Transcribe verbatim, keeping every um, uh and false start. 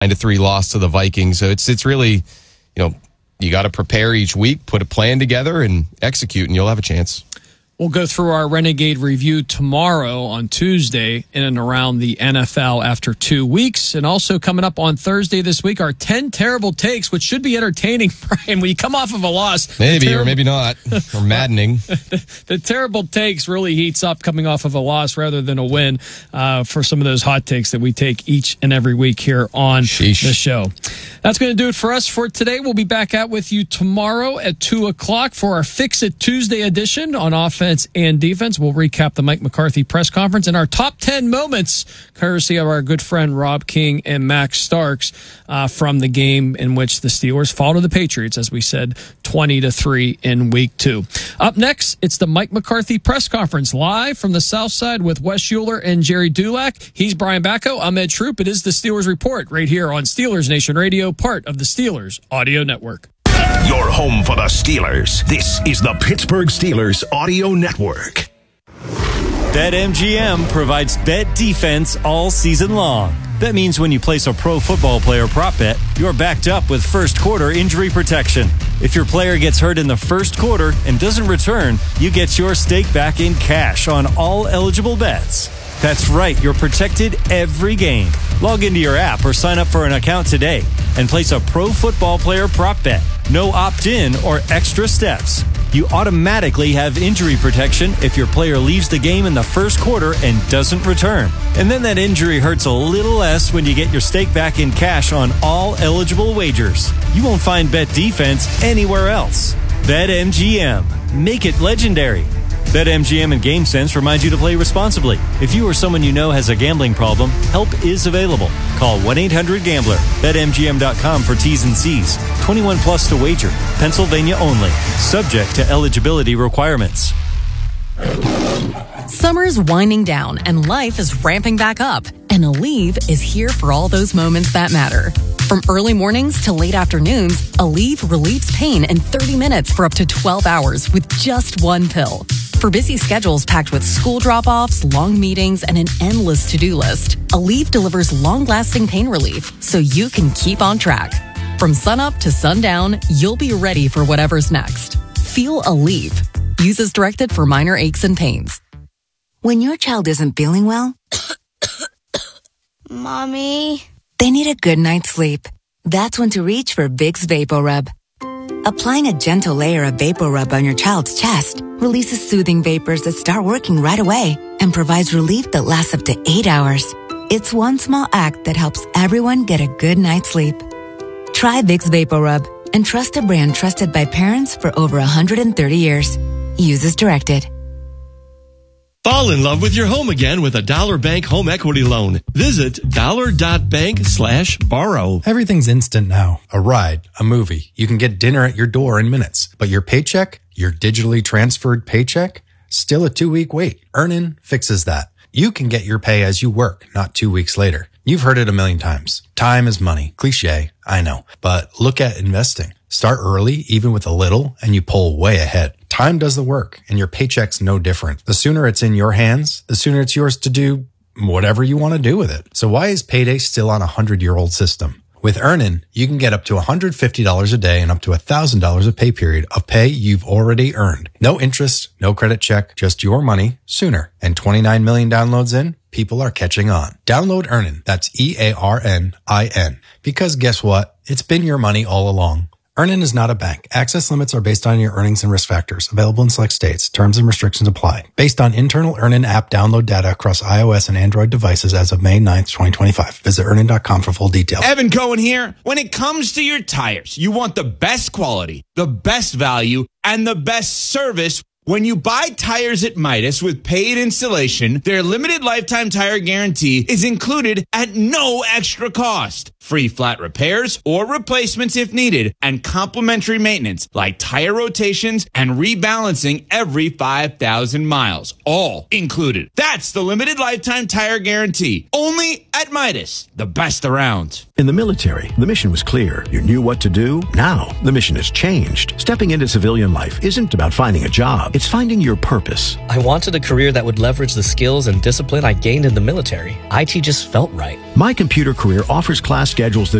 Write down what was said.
nine to three loss to the Vikings. So it's it's really, you know, you got to prepare each week, put a plan together, and execute, and you'll have a chance. We'll go through our Renegade review tomorrow on Tuesday in and around the N F L after two weeks. And also coming up on Thursday this week, our ten terrible takes, which should be entertaining, Brian, when you come off of a loss. Maybe, terrible, or maybe not, or maddening. the, the terrible takes really heats up coming off of a loss rather than a win uh, for some of those hot takes that we take each and every week here on Sheesh. the show. That's going to do it for us for today. We'll be back out with you tomorrow at two o'clock for our Fix It Tuesday edition on offense and defense. We'll recap the Mike McCarthy press conference and our top ten moments, courtesy of our good friend Rob King and Max Starks, uh, from the game in which the Steelers fall to the Patriots, as we said, twenty to three in week two. Up next, it's the Mike McCarthy press conference live from the South Side with Wes Schuler and Jerry Dulac. He's Brian Bacco. I'm Ed Troop. It is the Steelers Report right here on Steelers Nation Radio, part of the Steelers Audio Network. Your home for the Steelers. This is the Pittsburgh Steelers Audio Network. BetMGM provides bet defense all season long. That means when you place a pro football player prop bet, you're backed up with first quarter injury protection. If your player gets hurt in the first quarter and doesn't return, you get your stake back in cash on all eligible bets. That's right, you're protected every game. Log into your app or sign up for an account today and place a pro football player prop bet. No opt-in or extra steps. You automatically have injury protection if your player leaves the game in the first quarter and doesn't return. And then that injury hurts a little less when you get your stake back in cash on all eligible wagers. You won't find bet defense anywhere else. BetMGM. Make it legendary. BetMGM and GameSense remind you to play responsibly. If you or someone you know has a gambling problem, help is available. Call one eight hundred gambler. Bet M G M dot com for T's and C's. twenty-one plus to wager. Pennsylvania only. Subject to eligibility requirements. Summer's winding down and life is ramping back up. And Aleve is here for all those moments that matter. From early mornings to late afternoons, Aleve relieves pain in thirty minutes for up to twelve hours with just one pill. For busy schedules packed with school drop-offs, long meetings, and an endless to-do list, Aleve delivers long-lasting pain relief so you can keep on track. From sunup to sundown, you'll be ready for whatever's next. Feel Aleve. Use as directed for minor aches and pains. When your child isn't feeling well, Mommy, they need a good night's sleep. That's when to reach for Vicks VapoRub. Applying a gentle layer of VapoRub on your child's chest releases soothing vapors that start working right away and provides relief that lasts up to eight hours. It's one small act that helps everyone get a good night's sleep. Try Vicks VapoRub and trust a brand trusted by parents for over one hundred thirty years. Use as directed. Fall in love with your home again with a Dollar Bank home equity loan. Visit dollar.bank slash borrow. Everything's instant now. A ride, a movie. You can get dinner at your door in minutes. But your paycheck, your digitally transferred paycheck, still a two-week wait. Earnin fixes that. You can get your pay as you work, not two weeks later. You've heard it a million times. Time is money. Cliche, I know. But look at investing. Start early, even with a little, and you pull way ahead. Time does the work, and your paycheck's no different. The sooner it's in your hands, the sooner it's yours to do whatever you want to do with it. So why is payday still on a hundred-year-old system? With Earnin, you can get up to one hundred fifty dollars a day and up to one thousand dollars a pay period of pay you've already earned. No interest, no credit check, just your money sooner. And twenty-nine million downloads in, people are catching on. Download Earnin. That's E A R N I N. Because guess what? It's been your money all along. Earnin is not a bank. Access limits are based on your earnings and risk factors. Available in select states. Terms and restrictions apply. Based on internal Earnin app download data across iOS and Android devices as of May ninth, twenty twenty-five. Visit earnin dot com for full details. Evan Cohen here. When it comes to your tires, you want the best quality, the best value, and the best service. When you buy tires at Midas with paid installation, their limited lifetime tire guarantee is included at no extra cost. Free flat repairs or replacements if needed, and complimentary maintenance like tire rotations and rebalancing every five thousand miles. All included. That's the limited lifetime tire guarantee. Only at Midas, the best around. In the military, the mission was clear. You knew what to do. Now, the mission has changed. Stepping into civilian life isn't about finding a job. It's finding your purpose. I wanted a career that would leverage the skills and discipline I gained in the military. I T just felt right. My Computer Career offers class schedules that